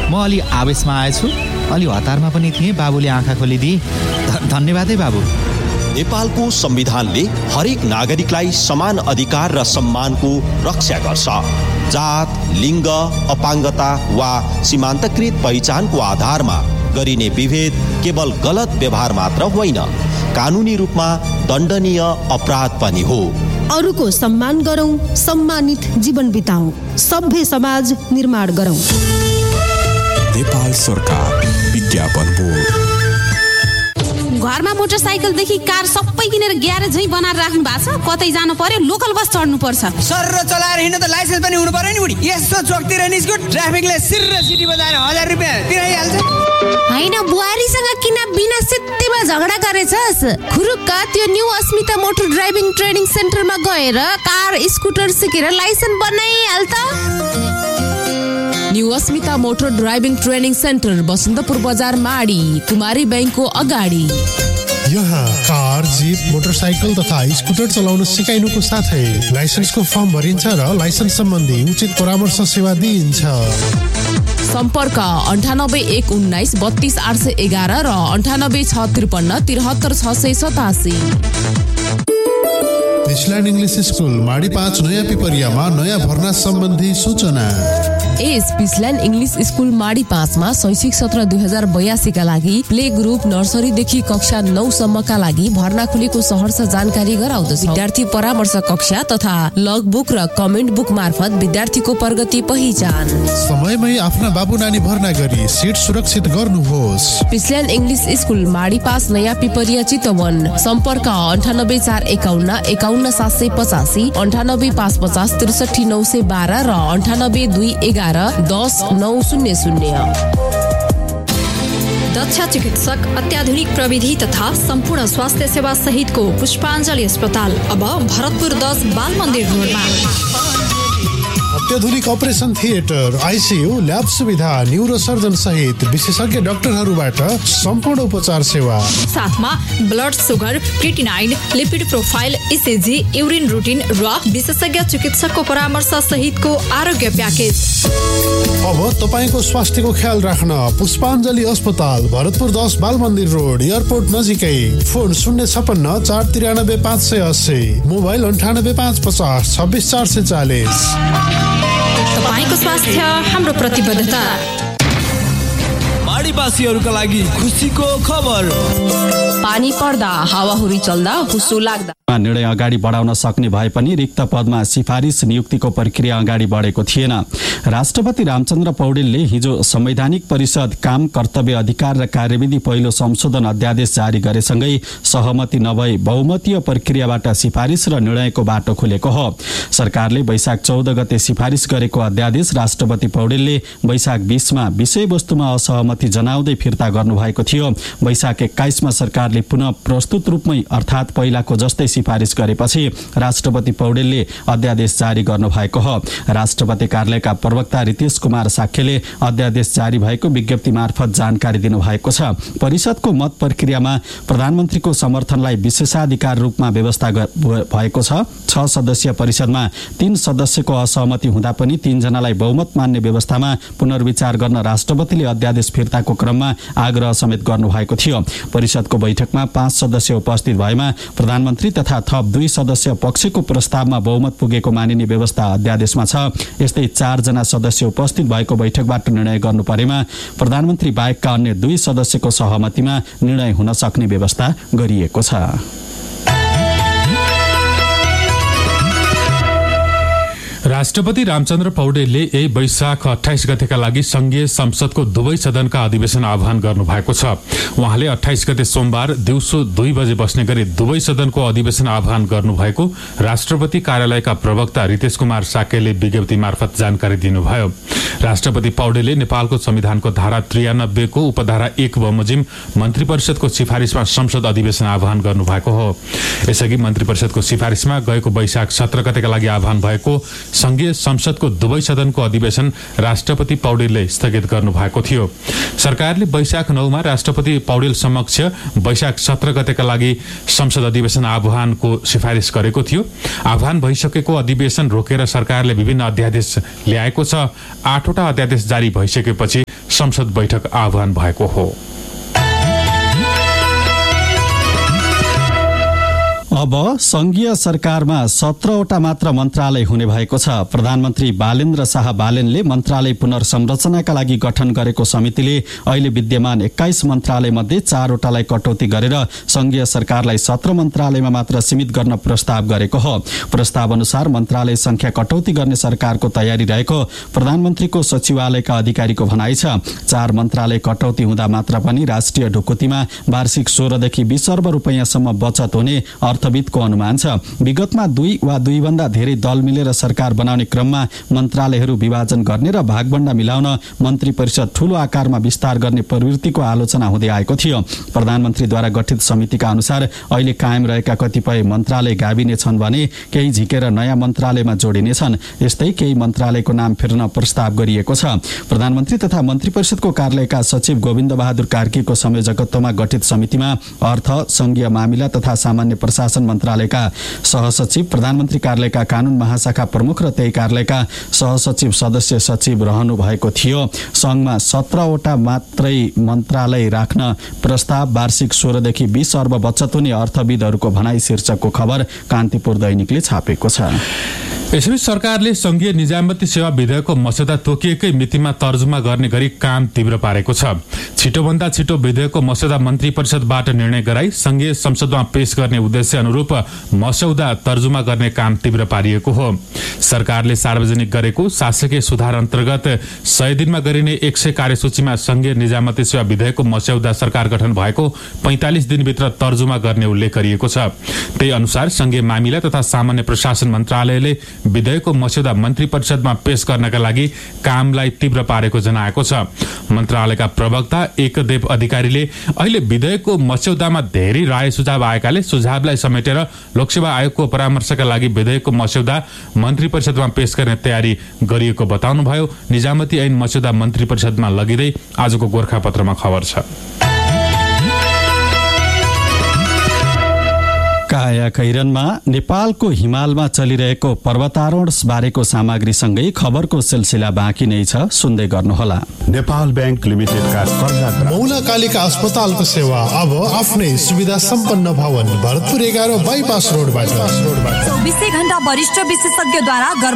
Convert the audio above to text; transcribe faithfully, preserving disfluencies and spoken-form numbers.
म अलि आवेशमा आएछु, अलि हतारमा पनि थिएँ। बाबुले आँखा खोलिदिए। धन्यवाद है बाबु। नेपालको संविधानले हरेक नागरिकलाई समान अधिकार र सम्मानको रक्षा गर्छ। जात, लिङ्ग, अपाङ्गता वा सीमान्तकृत पहिचानको आधारमा गरिने विभेद केवल गलत व्यवहार मात्र होइन, कानुनी रूपमा दण्डनीय अपराध पनि हो। अरूको सम्मान गरौँ, सम्मानित जीवन बिताउँ, सभ्य समाज निर्माण गरौँ। नेपाल सरकार विज्ञापन बोर्ड। घरमा मोटरसाइकलदेखि कार सबै किनेर ग्यारेजै बनाएर राख्नु भएको छ। कतै जानु पर्यो लोकल बस चढ्नु पर्छ। सर चलाएर हिँड्नु त लाइसेन्स पनि हुनु पर्यो नि बुढी। यसो चोकतिर निस्क्यो ट्राफिकले सिर सिटी बजाएर हजार रुपियाँ तिराइहाल्छ। होइन बुहारीसँग किन बिना सित्तैमा झगडा गरेछस्? खुरुक्क त्यो न्यू अस्मिता मोटर ड्राइभिङ ट्रेनिङ सेन्टरमा गएर कार स्कुटर सिकेर लाइसेन्स बनाइहाल त। न्यू अस्मिता motor driving training centre Basantapur बजार माडी, कुमारी बैंकको अगाडि। यहाँ कार, जीप, मोटरसाइकल तथा स्कुटर चलाउन सिकाइनुको साथै लाइसेन्सको फर्म भरिन्छ र लाइसेन्स सम्बन्धी उचित परामर्श सेवा दिइन्छ। सम्पर्क अन्ठानब्बे एक उन्नाइस बत्तीस आठ सय एघार र अन्ठानब्बे छ त्रिपन्न त्रिहत्तर छ सय सतासी। स्पिसल्यान्ड इङ्ग्लिस स्कुल माडी पाँच नयाँ पिपरियामा नयाँ भर्ना सम्बन्धी सूचना। ए स्पिसल्यान्ड इङ्ग्लिस स्कुल माडी पाँचमा शैक्षिक सत्र दुई हजार बयासीका लागि प्ले ग्रुप नर्सरीदेखि कक्षा नौ सम्मका लागि भर्ना खुलेको सहर्ष जानकारी गराउँदछ। विद्यार्थी परामर्श कक्षा तथा लग बुक र कमेन्ट बुक मार्फत विद्यार्थीको प्रगति पहिचान। समयमै आफ्ना बाबु नानी भर्ना गरी सिट सुरक्षित गर्नुहोस्। स्पिसल्यान्ड इङ्ग्लिस स्कुल माडी पाँच नयाँ पिपरिया चितवन। सम्पर्क अन्ठानब्बे चार एकाउन्न एकाउन्न सात सय पचासी, अन्ठानब्बे पाँच पचास त्रिसठी नौ सय बाह्र र अन्ठानब्बे दुई एघार दस नौ शून्य शून्य। दक्ष चिकित्सक, अत्याधुनिक प्रविधि तथा सम्पूर्ण स्वास्थ्य सेवा सहितको पुष्पाञ्जली अस्पताल अब भरतपुर दस बाल मन्दिर रोडमा। अत्याधुनिक अपरेसन थिएटर, आइसियू, ल्याब सुविधा, न्यूरो सर्जन सहित विशेषज्ञ डाक्टरहरूबाट सम्पूर्ण उपचार सेवा। साथमा blood sugar, creatinine, lipid profile, ECG, urine routine र विशेषज्ञ चिकित्सकको परामर्श सहितको आरोग्य प्याकेज। अब तपाईको स्वास्थ्यको ख्याल राख्न पुष्पाञ्जली अस्पताल, भरतपुर दस बाल मन्दिर रोड, एयरपोर्ट नजिकै। फोन शून्य छपन्न चार त्रियानब्बे पाँच सय अस्सी, मोबाइल अन्ठानब्बे पाँच पचास छब्बिस चार सय चालिस। तपाईको स्वास्थ्य हाम्रो प्रतिबद्धता। माडीवासीहरूका लागि खुसीको खबर। पानी पर्दा, हावाहुरी चल्दा, हुस्सो लाग्दा निर्णय अगाडि बढाउन सक्ने भए पनि रिक्त पदमा सिफारिस नियुक्तिको प्रक्रिया अगाडि बढेको थिएन। राष्ट्रपति रामचन्द्र पौडेलले हिजो संवैधानिक परिषद काम, कर्तव्य, अधिकार र कार्यविधि पहिलो संशोधन अध्यादेश जारी गरेसँगै सहमति नभई बहुमतीय प्रक्रियाबाट सिफारिस र निर्णयको बाटो खुलेको हो। सरकारले वैशाख चौध गते सिफारिस गरेको अध्यादेश राष्ट्रपति पौडेलले वैशाख बीसमा विषयवस्तुमा असहमति जनाउँदै फिर्ता गर्नुभएको थियो। वैशाख एक्काइसमा सरकारले पुनः प्रस्तुत रूपमै अर्थात् पहिलाको जस्तै सिफारिस गरेपछि राष्ट्रपति पौडेलले अध्यादेश जारी गर्नु भएको हो। राष्ट्रपति कार्यालयका प्रवक्ता रितेश कुमार साक्यले अध्यादेश जारी भएको विज्ञप्ति मार्फत जानकारी दिनुभएको छ। परिषदको मत प्रक्रियामा प्रधानमन्त्रीको समर्थनलाई विशेषाधिकार रूपमा व्यवस्था भएको छ। छ सदस्यीय परिषदमा तीन सदस्यको असहमति हुँदा पनि तीनजनालाई बहुमत मान्ने व्यवस्थामा पुनर्विचार गर्न राष्ट्रपतिले अध्यादेश फिर्ताको क्रममा आग्रह समेत गर्नुभएको थियो। परिषदको बैठकमा पाँच सदस्य उपस्थित भएमा प्रधानमन्त्री तथा थप दुई सदस्य पक्षको प्रस्तावमा बहुमत पुगेको मानिने व्यवस्था अध्यादेशमा छ। यस्तै चारजना सदस्य उपस्थित भएको बैठकबाट निर्णय गर्नु परेमा प्रधानमन्त्री बाहेकका अन्य दुई सदस्यको सहमतिमा निर्णय हुन सक्ने व्यवस्था गरिएको छ। राष्ट्रपति रामचन्द्र पौडेलले यही वैशाख अठाइस गतेका लागि संघीय संसदको दुवै सदनका अधिवेशन आह्वान गर्नु भएको छ। उहाँले अठाइस गते सोमबार दिउँसो दुई बजे बस्ने गरी दुवै सदनको अधिवेशन आह्वान गर्नुभएको राष्ट्रपति कार्यालयका प्रवक्ता रितेश कुमार साक्यले विज्ञप्ति मार्फत जानकारी दिनुभयो। राष्ट्रपति पौडेलले नेपालको संविधानको धारा त्रियानब्बेको उपधारा एक बमोजिम मन्त्री परिषदको सिफारिसमा संसद अधिवेशन आह्वान गर्नुभएको हो। यसअघि मन्त्री परिषदको सिफारिसमा गएको वैशाख सत्र गतेका लागि आह्वान भएको संघीय संसदको दुवै सदनको अधिवेशन राष्ट्रपति पौडेलले स्थगित गर्नुभएको थियो। सरकारले वैशाख नौमा राष्ट्रपति पौडेल समक्ष वैशाख सत्र गतेका लागि संसद अधिवेशन आह्वानको सिफारिस गरेको थियो। आह्वान भइसकेको अधिवेशन रोकेर सरकारले विभिन्न अध्यादेश ल्याएको छ। आठवटा अध्यादेश जारी भइसकेपछि संसद बैठक आह्वान भएको हो। अब संघीय सरकारमा सत्रवटा मात्र मन्त्रालय हुने भएको छ। प्रधानमन्त्री बालेन्द्र शाह बालेनले मन्त्रालय पुनर्संरचनाका लागि गठन गरेको समितिले अहिले विद्यमान एक्काइस मन्त्रालय मध्ये चारवटालाई कटौती गरेर संघीय सरकारलाई सत्र मन्त्रालयमा मात्र सीमित गर्न प्रस्ताव गरेको हो। प्रस्ताव अनुसार मन्त्रालय संख्या कटौती गर्ने सरकारको तयारी रहेको प्रधानमन्त्रीको सचिवालयका अधिकारीको भनाइ छ। चार मन्त्रालय कटौती हुँदा मात्र पनि राष्ट्रिय ढुकुटीमा वार्षिक सोह्रदेखि बीस अर्ब रुपियाँसम्म बचत हुने अर्थविदको अनुमान छ। विगतमा दुई वा दुईभन्दा धेरै दल मिलेर सरकार बनाउने क्रममा मन्त्रालयहरू विभाजन गर्ने र भागबण्डा मिलाउन मन्त्री परिषद ठूलो आकारमा विस्तार गर्ने प्रवृत्तिको आलोचना हुँदै आएको थियो। प्रधानमन्त्रीद्वारा गठित समितिका अनुसार अहिले कायम रहेका कतिपय मन्त्रालय गाभिने छन् भने केही झिकेर नयाँ मन्त्रालयमा जोडिनेछन्। यस्तै केही मन्त्रालयको नाम फेर्न प्रस्ताव गरिएको छ। प्रधानमन्त्री तथा मन्त्री परिषदको कार्यालयका सचिव गोविन्द बहादुर कार्कीको संयोजकत्वमा गठित समितिमा अर्थ, संघीय मामिला तथा सामान्य प्रशासन मन्त्रालयका सहसचिव, प्रधानमन्त्री कार्यालयका कानून महाशाखा प्रमुख र त्यही कार्यालयका सहसचिव सदस्य सचिव रहनु भएको थियो। संघमा सत्रवटा मात्रै मन्त्रालय राख्न प्रस्ताव, वार्षिक सोह्रदेखि बीस अर्ब बचत हुने अर्थविदहरूको भनाई शीर्षकको खबर कान्तिपुर दैनिकले छापेको छ। यसैबीच सरकारले संघीय निजामती सेवा विधेयकको मस्यौदा तोकिएकै मितिमा तर्जुमा गर्ने गरी काम तीव्र पारेको छ। छिटोभन्दा छिटो विधेयकको मस्यौदा मन्त्री परिषदबाट निर्णय गराई संघीय संसदमा पेश गर्ने उद्देश्य अनुरूप मस्यौदा तर्जुमा गर्ने काम तीव्र पारिएको हो। सरकारले सार्वजनिक गरेको शासकीय सुधार अन्तर्गत सय दिनमा गरिने एक सय कार्यसूचीमा संघीय निजामती सेवा विधेयकको मस्यौदा सरकार गठन भएको पैंतालिस दिनभित्र तर्जुमा गर्ने उल्लेख गरिएको छ। त्यही अनुसार संघीय मामिला तथा सामान्य प्रशासन मन्त्रालयले विधेयकको मस्यौदा मन्त्री परिषदमा पेश गर्नका लागि कामलाई तीव्र पारेको जनाएको छ। मन्त्रालयका प्रवक्ता एकदेव अधिकारीले अहिले विधेयकको मस्यौदामा धेरै राय सुझाव आएकाले सुझावलाई समेटेर लोकसेवा आयोगको परामर्शका लागि विधेयकको मस्यौदा मन्त्री परिषदमा पेश गर्ने तयारी गरिएको बताउनुभयो। निजामती ऐन मस्यौदा मन्त्री परिषदमा लगिँदै आजको गोर्खापत्रमा खबर छ। काया कैरनमा नेपालको हिमालमा चलिरहेको पर्वतारोहण बारेको सामग्रीसँगै खबरको सिलसिला बाँकी नै छ, सुन्दै गर्नुहोला। नेपाल बैंक लिमिटेडका कर्जा मौला कालिका अस्पतालको सेवा अब आफ्नै सुविधा सम्पन्न भवन भरतपुर एघार बाइपास रोडबाट चौबिसै घण्टा वरिष्ठ विशेषज्ञद्वारा